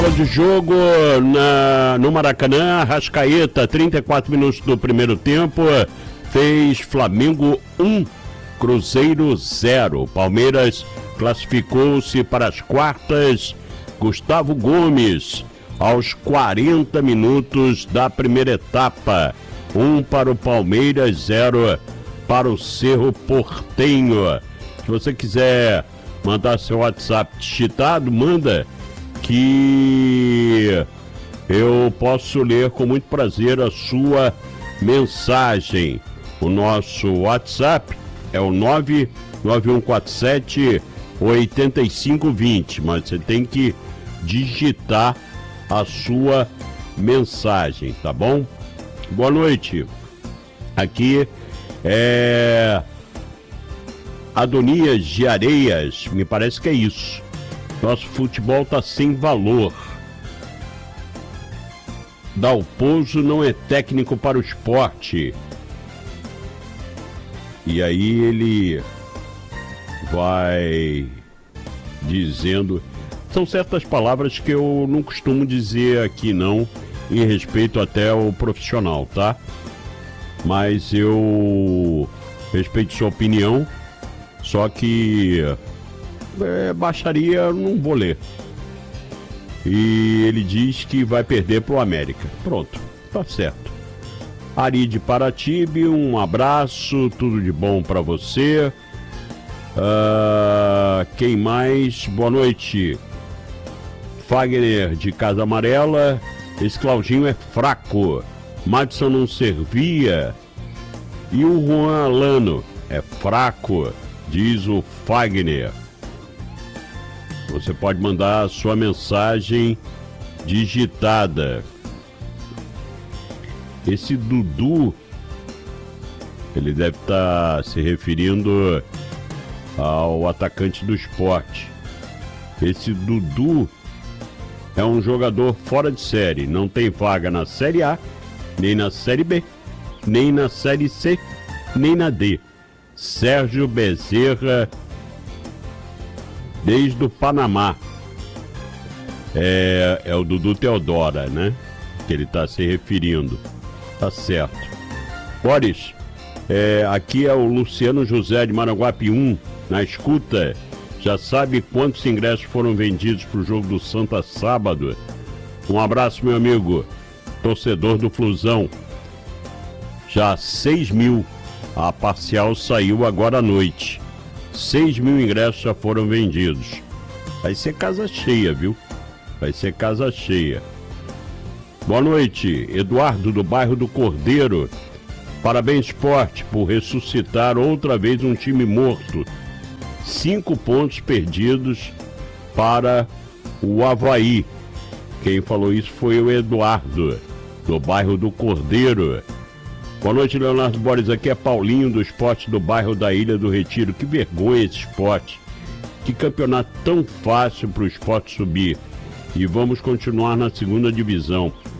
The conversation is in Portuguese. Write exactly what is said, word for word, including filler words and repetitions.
De jogo na, no Maracanã, Arrascaeta, trinta e quatro minutos do primeiro tempo, fez Flamengo um, Cruzeiro zero. Palmeiras classificou-se para as quartas. Gustavo Gomes, aos quarenta minutos da primeira etapa, um para o Palmeiras, zero para o Cerro Porteño. Se você quiser mandar seu WhatsApp digitado, manda, que eu posso ler com muito prazer a sua mensagem. O nosso WhatsApp é o nove nove um quatro sete oito cinco dois zero, mas você tem que digitar a sua mensagem, tá bom? Boa noite. Aqui é Adonias de Areias, me parece que é isso. Nosso futebol tá sem valor. Dalpozo não é técnico para o esporte. E aí ele vai dizendo... São certas palavras que eu não costumo dizer aqui não, em respeito até ao profissional, tá? Mas eu respeito sua opinião, só que... É, baixaria, não vou ler. E ele diz que vai perder pro América. Pronto, tá certo. Ari de Paratibe, um abraço, tudo de bom pra você. Uh, quem mais? Boa noite. Fagner de Casa Amarela. Esse Claudinho é fraco. Madison não servia. E o Juan Alano é fraco, diz o Fagner. Você pode mandar a sua mensagem digitada. Esse Dudu, ele deve estar se referindo ao atacante do Sport. Esse Dudu é um jogador fora de série. Não tem vaga na Série A, nem na Série B, nem na Série C, nem na D. Sérgio Bezerra, desde o Panamá. É, é o Dudu Teodora, né? Que ele está se referindo. Tá certo. Boris, é, aqui é o Luciano José de Maranguape um, na escuta. Já sabe quantos ingressos foram vendidos para o jogo do Santa sábado? Um abraço, meu amigo, torcedor do Flusão. Já seis mil. A parcial saiu agora à noite. seis mil ingressos já foram vendidos. Vai ser casa cheia, viu? Vai ser casa cheia. Boa noite, Eduardo do bairro do Cordeiro. Parabéns, Sport, por ressuscitar outra vez um time morto. Cinco pontos perdidos para o Avaí. Quem falou isso foi o Eduardo, do bairro do Cordeiro. Boa noite, Leonardo Borges. Aqui é Paulinho do Esporte do bairro da Ilha do Retiro. Que vergonha esse esporte. Que campeonato tão fácil para o esporte subir. E vamos continuar na segunda divisão.